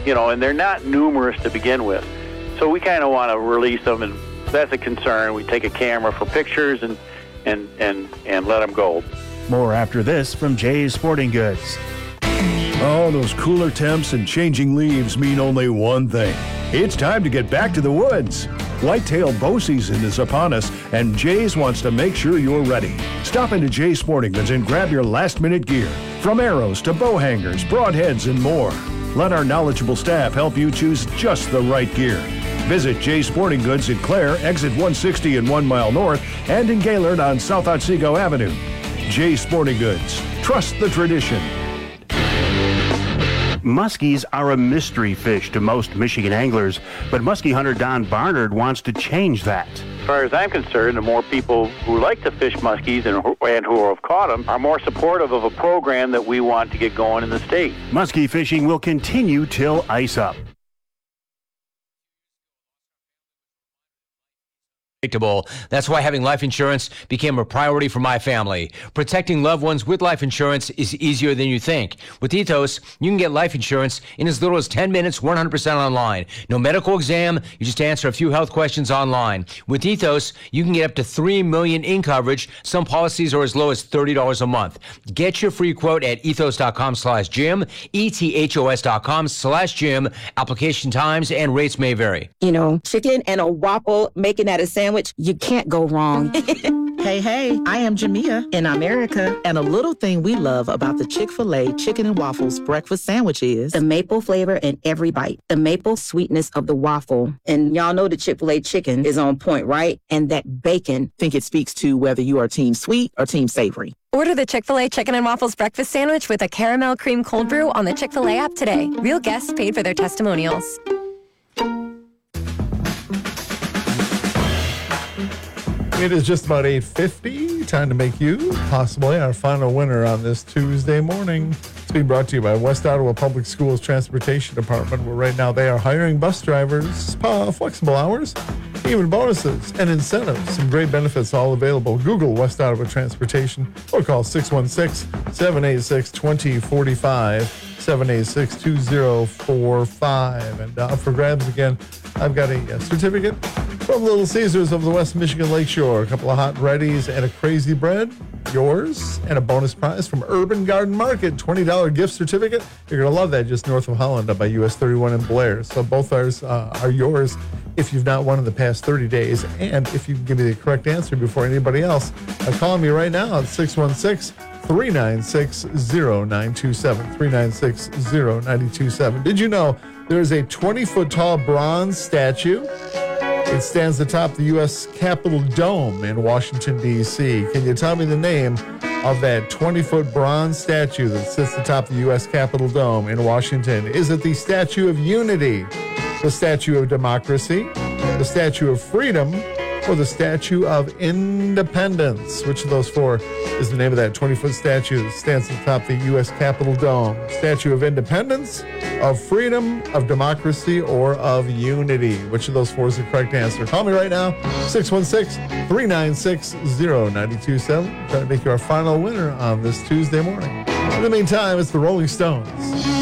and they're not numerous to begin with. So we kind of want to release them, and that's a concern. We take a camera for pictures and let them go. More after this from Jay's Sporting Goods. Oh, those cooler temps and changing leaves mean only one thing. It's time to get back to the woods. Whitetail bow season is upon us, and Jay's wants to make sure you're ready. Stop into Jay's Sporting Goods and grab your last-minute gear. From arrows to bow hangers, broadheads, and more. Let our knowledgeable staff help you choose just the right gear. Visit Jay's Sporting Goods in Clare, exit 160 and 1 mile north, and in Gaylord on South Otsego Avenue. Jay's Sporting Goods. Trust the tradition. Muskies are a mystery fish to most Michigan anglers, but muskie hunter Don Barnard wants to change that. As far as I'm concerned, the more people who like to fish muskies and who have caught them are more supportive of a program that we want to get going in the state. Muskie fishing will continue till ice up. That's why having life insurance became a priority for my family. Protecting loved ones with life insurance is easier than you think. With Ethos, you can get life insurance in as little as 10 minutes, 100% online. No medical exam, you just answer a few health questions online. With Ethos, you can get up to $3 million in coverage. Some policies are as low as $30 a month. Get your free quote at ethos.com/Jim, ethos.com/Jim. Application times and rates may vary. Chicken and a waffle, making that a sandwich, you can't go wrong. Hey, I am Jamia in America, and a little thing we love about the Chick-fil-A Chicken and Waffles breakfast sandwich is the maple flavor in every bite, the maple sweetness of the waffle. And y'all know the Chick-fil-A chicken is on point, right? And that bacon. Think it speaks to whether you are team sweet or team savory. Order the Chick-fil-A Chicken and Waffles breakfast sandwich with a caramel cream cold brew on the Chick-fil-A app today. Real guests paid for their testimonials. It is just about 8:50. Time to make you possibly our final winner on this Tuesday morning. It's being brought to you by West Ottawa Public Schools Transportation Department, where right now they are hiring bus drivers, flexible hours, even bonuses and incentives. Some great benefits all available. Google West Ottawa Transportation or call 616-786-2045, 786-2045. And up for grabs again, I've got a certificate from Little Caesars of the West Michigan Lakeshore. A couple of hot readies and a crazy bread. Yours. And a bonus prize from Urban Garden Market. $20 gift certificate. You're going to love that, just north of Holland up by US 31 in Blair. So both ours are yours if you've not won in the past 30 days. And if you can give me the correct answer before anybody else, call me right now at 616-396-0927. 396-0927. Did you know there is a 20-foot tall bronze statue? It stands atop the U.S. Capitol Dome in Washington, D.C. Can you tell me the name of that 20-foot bronze statue that sits atop the U.S. Capitol Dome in Washington? Is it the Statue of Unity, the Statue of Democracy, the Statue of Freedom, or the Statue of Independence? Which of those four is the name of that 20-foot statue that stands atop the U.S. Capitol Dome? Statue of Independence, of Freedom, of Democracy, or of Unity? Which of those four is the correct answer? Call me right now, 616-396-0927. Trying to make you our final winner on this Tuesday morning. In the meantime, it's the Rolling Stones.